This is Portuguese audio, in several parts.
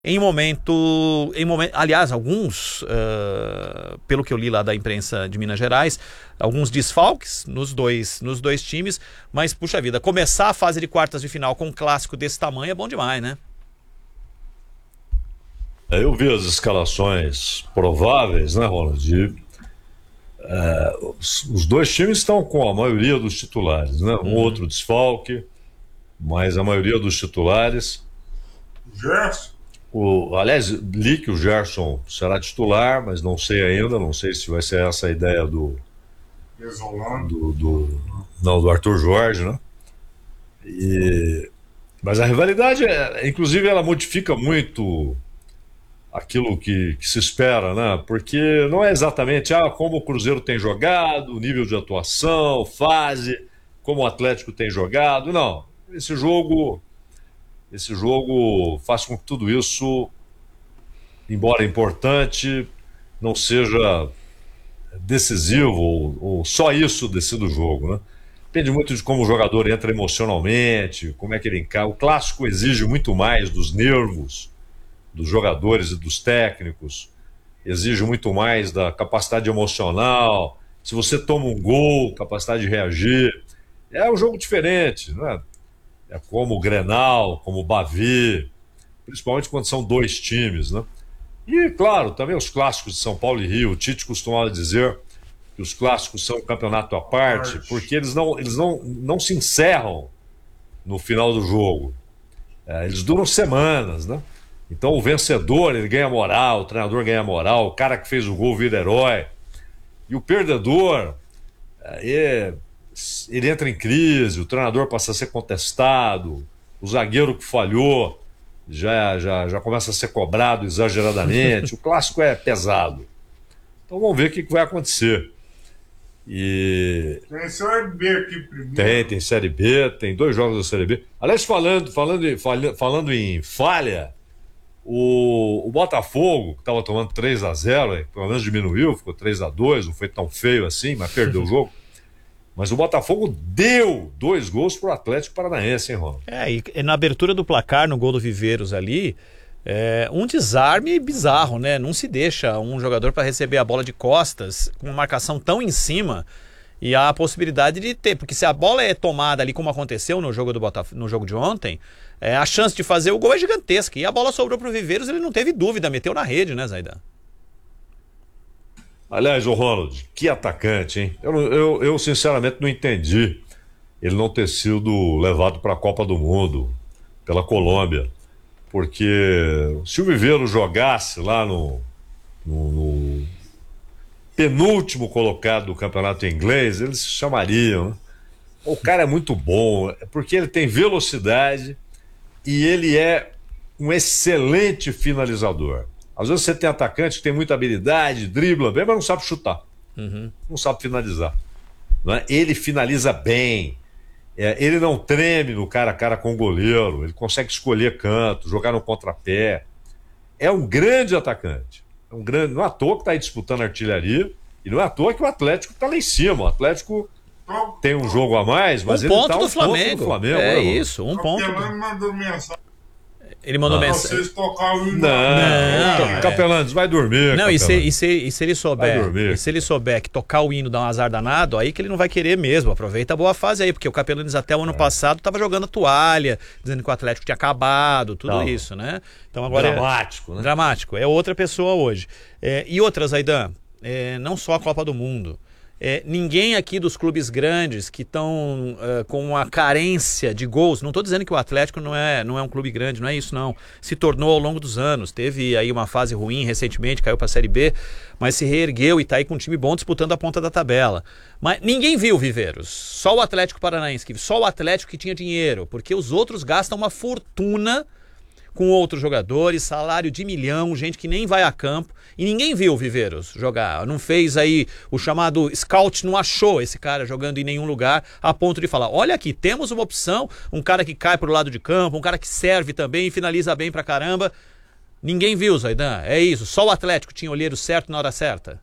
Aliás, alguns, pelo que eu li lá da imprensa de Minas Gerais, alguns desfalques nos dois times, mas, puxa vida, começar a fase de quartas de final com um clássico desse tamanho é bom demais, né? Eu vi as escalações prováveis, né, Ronald? Os dois times estão com a maioria dos titulares, né? Um outro desfalque, mas a maioria dos titulares. Gerson? Aliás, li que o Gerson será titular, mas não sei ainda, não sei se vai ser essa a ideia do Arthur Jorge, né? Mas a rivalidade, inclusive, ela modifica muito aquilo que se espera, né? Porque não é exatamente como o Cruzeiro tem jogado, nível de atuação, fase, como o Atlético tem jogado, não. Esse jogo faz com que tudo isso, embora importante, não seja decisivo ou só isso decida o jogo, né? Depende muito de como o jogador entra emocionalmente, como é que ele encara. O clássico exige muito mais dos nervos dos jogadores e dos técnicos, exige muito mais da capacidade emocional. Se você toma um gol, capacidade de reagir, é um jogo diferente, né? É como o Grenal, como o Bavi, principalmente quando são dois times, né? E, claro, também os clássicos de São Paulo e Rio. O Tite costumava dizer que os clássicos são um campeonato à parte, porque eles não se encerram no final do jogo. Eles duram semanas, né? Então o vencedor, ele ganha moral, o treinador ganha moral, o cara que fez o gol vira herói. E o perdedor, ele entra em crise, o treinador passa a ser contestado, o zagueiro que falhou já começa a ser cobrado exageradamente. O clássico é pesado. Então vamos ver o que vai acontecer. Tem Série B aqui primeiro. Tem Série B, tem 2 jogos da Série B. Aliás, falando em falha, o Botafogo, que estava tomando 3-0, pelo menos diminuiu, ficou 3-2, não foi tão feio assim, mas perdeu o jogo. Mas o Botafogo deu 2 gols pro Atlético Paranaense, hein, Ronaldo? E na abertura do placar, no gol do Viveiros ali, um desarme bizarro, né? Não se deixa um jogador para receber a bola de costas, com uma marcação tão em cima, e há a possibilidade de ter, porque se a bola é tomada ali como aconteceu no jogo no jogo de ontem, a chance de fazer o gol é gigantesca. E a bola sobrou pro Viveiros, ele não teve dúvida, meteu na rede, né, Zaidan? Aliás, o Ronald, que atacante, hein? Eu sinceramente não entendi ele não ter sido levado para a Copa do Mundo pela Colômbia. Porque se o Viveiros jogasse lá no penúltimo colocado do campeonato inglês, eles se chamariam, né? O cara é muito bom, porque ele tem velocidade e ele é um excelente finalizador. Às vezes você tem atacante que tem muita habilidade, dribla bem, mas não sabe chutar. Não sabe finalizar. Não é? Ele finaliza bem. Ele não treme no cara a cara com o goleiro. Ele consegue escolher canto, jogar no contrapé. É um grande atacante. Não é à toa que está aí disputando artilharia. E não é à toa que o Atlético está lá em cima. O Atlético tem um jogo a mais, mas ele está do Flamengo. Do Flamengo. É isso, um ponto. Mandou mensagem. Ele mandou mensagem. Vocês tocaram o hino. Não, Capelanes, vai dormir. Não, e se ele souber, dormir. e se ele souber que tocar o hino dá um azar danado, aí que ele não vai querer mesmo. Aproveita a boa fase aí, porque o Capelanes até o ano passado estava jogando a toalha, dizendo que o Atlético tinha acabado, tudo isso, né? Então agora dramático, né? Dramático. É outra pessoa hoje. E outra, Zaidan, não só a Copa do Mundo. Ninguém aqui dos clubes grandes que estão com uma carência de gols, não estou dizendo que o Atlético não é um clube grande, não é isso não, se tornou ao longo dos anos, teve aí uma fase ruim recentemente, caiu para a Série B, mas se reergueu e está aí com um time bom disputando a ponta da tabela. Mas ninguém viu Viveiros, só o Atlético Paranaense, só o Atlético que tinha dinheiro, porque os outros gastam uma fortuna com outros jogadores, salário de milhão, gente que nem vai a campo, e ninguém viu o Viveiros jogar, não fez aí o chamado scout, não achou esse cara jogando em nenhum lugar, a ponto de falar, olha aqui, temos uma opção, um cara que cai pro lado de campo, um cara que serve também e finaliza bem pra caramba. Ninguém viu, Zaidan, é isso, só o Atlético tinha olheiro certo na hora certa.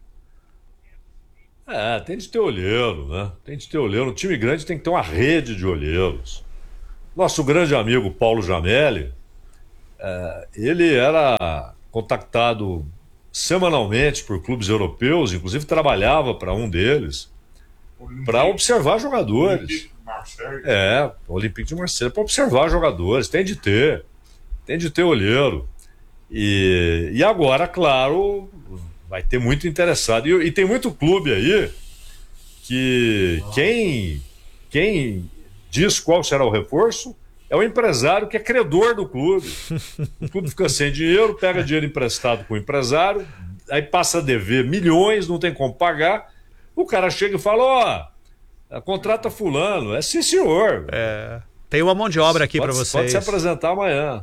Tem de ter olheiro, né? Tem de ter olheiro, um time grande tem que ter uma rede de olheiros. Nosso grande amigo Paulo Jamelli, Ele era contactado semanalmente por clubes europeus, inclusive trabalhava para um deles, para observar jogadores. Olympique de Marseille. O Olympique de Marseille, para observar jogadores, tem de ter olheiro. E agora, claro, vai ter muito interessado. E tem muito clube aí que quem diz qual será o reforço é o empresário que é credor do clube. O clube fica sem dinheiro, pega dinheiro emprestado com o empresário, aí passa a dever milhões, não tem como pagar. O cara chega e fala, contrata fulano. Sim, senhor. Tem uma mão de obra aqui para vocês. Pode se apresentar amanhã.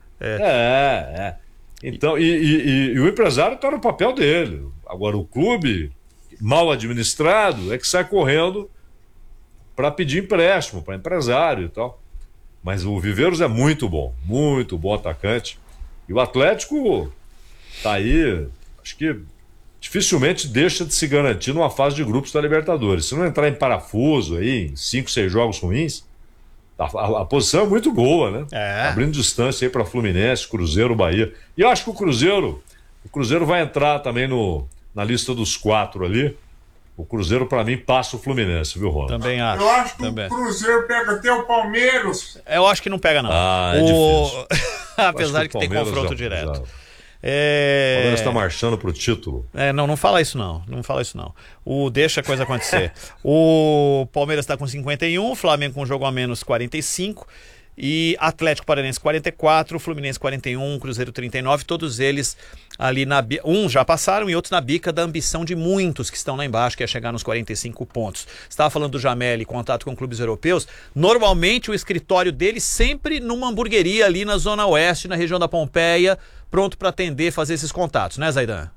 Então, e o empresário está no papel dele. Agora, o clube, mal administrado, é que sai correndo para pedir empréstimo para empresário e tal. Mas o Viveiros é muito bom atacante. E o Atlético tá aí, acho que dificilmente deixa de se garantir numa fase de grupos da Libertadores. Se não entrar em parafuso aí, em 5, 6 jogos ruins, a posição é muito boa, né? Abrindo distância aí para Fluminense, Cruzeiro, Bahia. E eu acho que o Cruzeiro vai entrar também na lista dos 4 ali. O Cruzeiro, para mim, passa o Fluminense, viu, Ronaldo? Também acho. Eu acho que também. O Cruzeiro pega até o Palmeiras. Eu acho que não pega, não. É difícil. Apesar de que tem confronto direto. O Palmeiras está marchando pro título. Não fala isso não. Não fala isso não. Deixa a coisa acontecer. O Palmeiras está com 51, o Flamengo com um jogo a menos 45, e Atlético Paranaense 44, Fluminense 41, Cruzeiro 39, todos eles ali uns já passaram e outros na bica da ambição de muitos que estão lá embaixo, que é chegar nos 45 pontos. Você estava falando do Jamel, contato com clubes europeus. Normalmente o escritório dele sempre numa hamburgueria ali na Zona Oeste, na região da Pompeia, pronto para atender, fazer esses contatos, né, Zaidan?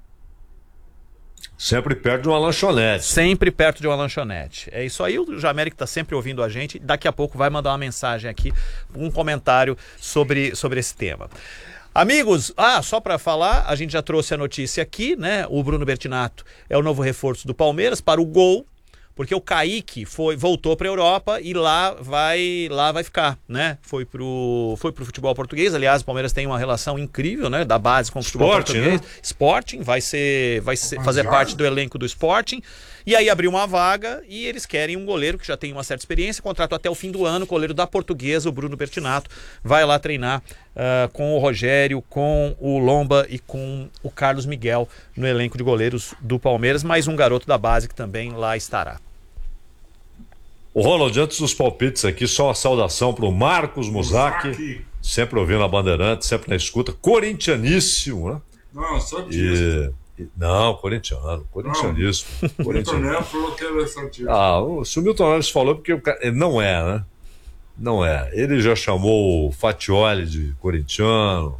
Sempre perto de uma lanchonete. Sempre perto de uma lanchonete. É isso aí, o Jamel que está sempre ouvindo a gente, daqui a pouco vai mandar uma mensagem aqui, um comentário sobre esse tema. Amigos, só para falar, a gente já trouxe a notícia aqui, né? O Bruno Bertinato é o novo reforço do Palmeiras para o gol, porque o Kaique voltou para a Europa e lá vai ficar, né? Foi pro futebol português. Aliás, o Palmeiras tem uma relação incrível, né? Da base com o futebol português. Né? Sporting vai fazer parte do elenco do Sporting. E aí abriu uma vaga e eles querem um goleiro que já tem uma certa experiência, contrato até o fim do ano, goleiro da Portuguesa, o Bruno Bertinato, vai lá treinar com o Rogério, com o Lomba e com o Carlos Miguel no elenco de goleiros do Palmeiras, mais um garoto da base que também lá estará. O Ronald, antes dos palpites aqui, só uma saudação para o Marcos Muzaki, sempre ouvindo a Bandeirante, sempre na escuta, corintianíssimo, né? Não, só disso. Não, corintianíssimo. O Milton Neves falou que era santista. Se o Milton Neves falou, porque ele não é, né? Não é. Ele já chamou o Fatioli de corintiano.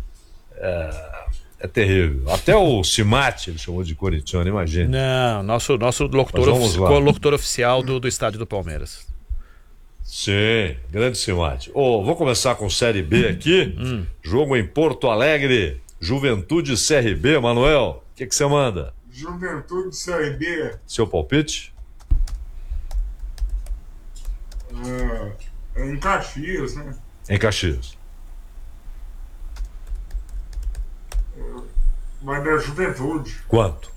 É terrível. Até o Cimatti ele chamou de corintiano, imagina. Não, nosso locutor oficial do estádio do Palmeiras. Sim, grande Cimatti. Vou começar com Série B aqui. Jogo em Porto Alegre. Juventude CRB, Manuel. O que você manda? Juventude CRB. Seu palpite? Em Caxias, né? Em Caxias. Vai dar Juventude. Quanto?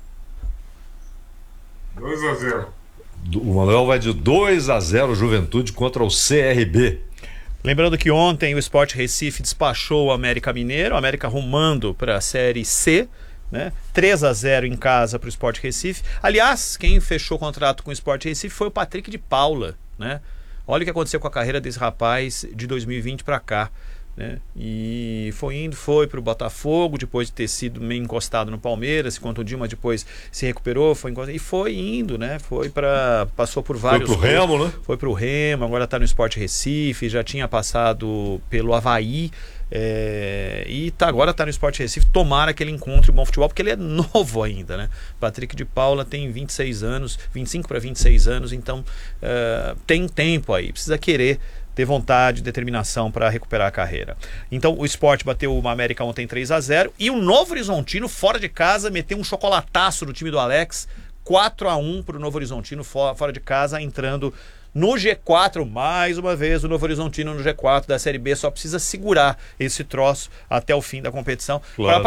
2-0. O Manuel vai de 2-0 Juventude contra o CRB. Lembrando que ontem o Sport Recife despachou o América Mineiro, o América rumando para a Série C, né? 3-0 em casa para o Sport Recife. Aliás, quem fechou o contrato com o Sport Recife foi o Patrick de Paula, né? Olha o que aconteceu com a carreira desse rapaz de 2020 para cá, né? E foi para o Botafogo, depois de ter sido meio encostado no Palmeiras, se contundiu, mas depois se recuperou, e foi indo, né? Passou por vários. Foi pro Remo, né? Foi pro Remo, agora está no Sport Recife, já tinha passado pelo Avaí, e agora está no Sport Recife. Tomara que ele encontre bom futebol, porque ele é novo ainda, né? Patrick de Paula tem 26 anos, 25 para 26 anos, então tem tempo aí, precisa querer, ter vontade, determinação para recuperar a carreira. Então o Sport bateu o América ontem 3-0 e o Novo Horizontino fora de casa meteu um chocolataço no time do Alex, 4-1 para o Novo Horizontino fora de casa, entrando no G4, mais uma vez, o Novo Horizontino no G4 da Série B só precisa segurar esse troço até o fim da competição. Claro.